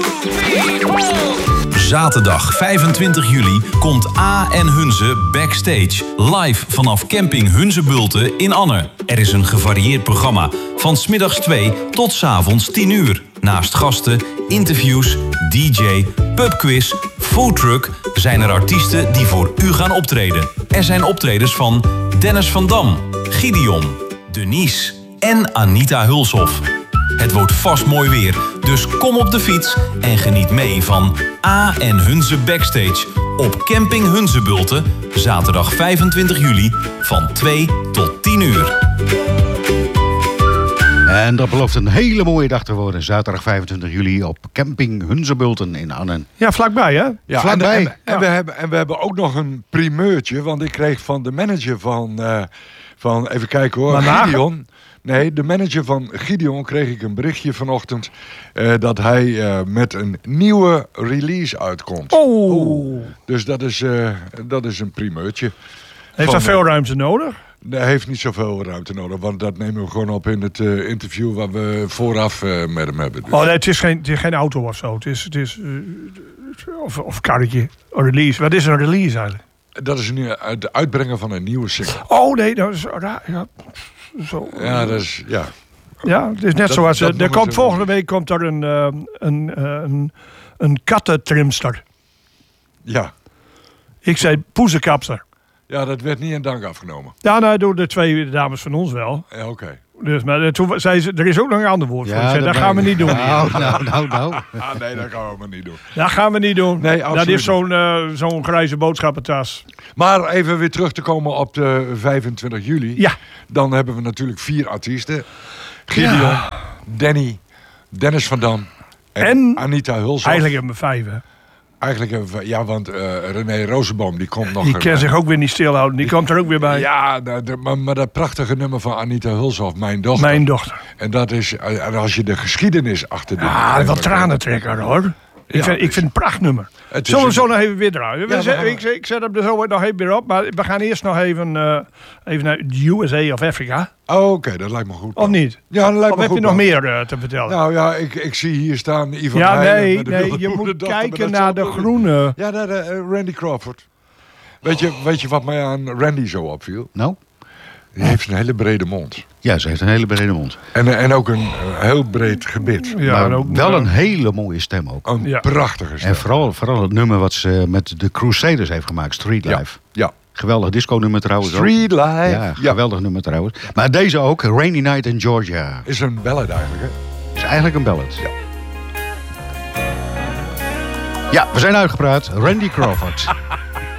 Zaterdag 25 juli komt A en Hunze backstage. Live vanaf camping Hunzebulten in Anne. Er is een gevarieerd programma. Van 's middags 2 tot 's avonds 10 uur. Naast gasten, interviews, DJ, pubquiz, foodtruck... zijn er artiesten die voor u gaan optreden. Er zijn optredens van Dennis van Dam, Gideon, Denise en Anita Hulshoff. Het wordt vast mooi weer, dus kom op de fiets en geniet mee van A en Hunze Backstage op camping Hunzebulten, zaterdag 25 juli van 2 tot 10 uur. En dat belooft een hele mooie dag te worden, zaterdag 25 juli op camping Hunzebulten in Arnhem. Ja, vlakbij hè? Ja, vlakbij. En we hebben ook nog een primeurtje, want ik kreeg van de manager van even kijken hoor, Gideon. Nee, de manager van Gideon kreeg ik een berichtje vanochtend dat hij met een nieuwe release uitkomt. Oh. Dus dat is een primeurtje. Heeft dat veel ruimte nodig? Hij heeft niet zoveel ruimte nodig, want dat nemen we gewoon op in het interview wat we vooraf met hem hebben. Dus. Oh, nee, het is geen auto of zo. Het is of karretje, een release. Wat is een release eigenlijk? Dat is nu het uitbrengen van een nieuwe single. Oh nee, dat is raar. Ja. Zo. Ja, dat is, ja. Ja, het is net zoals... volgende week komt er een kattentrimster. Ja. Ik zei poezenkapster. Ja, dat werd niet in dank afgenomen. Ja, nou, door de twee dames van ons wel. Ja, oké. Dus, maar toen zei ze, er is ook nog een ander woord voor. Ik zei, dat gaan we niet doen. Nou. Nee, dat gaan we maar niet doen. Dat gaan we niet doen. Nee, dat is zo'n grijze boodschappentas. Maar even weer terug te komen op de 25 juli. Ja. Dan hebben we natuurlijk 4 artiesten. Gideon, Danny, Dennis van Dam en Anita Hulshoff. Eigenlijk hebben we 5, hè? Eigenlijk hebben we, ja, want René Rosenboom die komt nog. Die kan zich ook weer niet stilhouden. Die komt er ook weer bij. Ja, maar dat prachtige nummer van Anita Hulshoff, Mijn Dochter. Mijn dochter. En dat is, en als je de geschiedenis achter de... Ja, wat tranentrekker hoor. Ik vind het een prachtnummer. Zullen we zo nog even weer draaien? Ik zet hem er zo nog even weer op. Maar we gaan eerst nog even naar de USA of Afrika. Oh, oké, dat lijkt me goed. Of niet? Ja, dat lijkt me of goed. heb je nog meer te vertellen? Nou ja, ik zie hier staan Ivan Ja, Heijnen nee, je moet kijken naar de groene. Ja, naar Randy Crawford. Weet je wat mij aan Randy zo opviel? Nou? Die heeft een hele brede mond. Ja, ze heeft een hele brede mond. En ook een heel breed gebit. Ja, maar en ook, wel een hele mooie stem ook. Een prachtige stem. En vooral het nummer wat ze met de Crusaders heeft gemaakt, Street Life. Ja. Geweldig disco-nummer trouwens. Street Life. Ja, geweldig nummer trouwens. Maar deze ook, Rainy Night in Georgia. Is een ballad eigenlijk, hè? Is eigenlijk een ballad. Ja. Ja, we zijn uitgepraat. Randy Crawford.